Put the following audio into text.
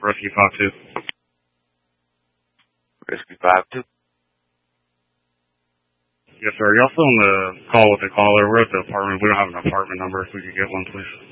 Rescue 5-2. Rescue 5-2. Yes, sir. Y'all still on the call with the caller? We're at the apartment. We don't have an apartment number. If we could get one, please.